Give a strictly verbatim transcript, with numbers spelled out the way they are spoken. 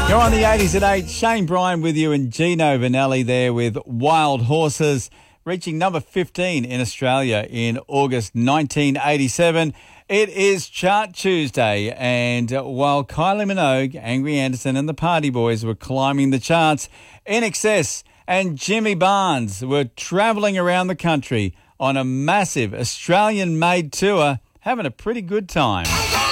You're on the eighties at eight. Shane Bryan with you and Gino Vanelli there with Wild Horses, reaching number fifteen in Australia in August nineteen eighty-seven. It is Chart Tuesday, and while Kylie Minogue, Angry Anderson and the Party Boys were climbing the charts, I N X S and Jimmy Barnes were travelling around the country on a massive Australian-made tour, having a pretty good time.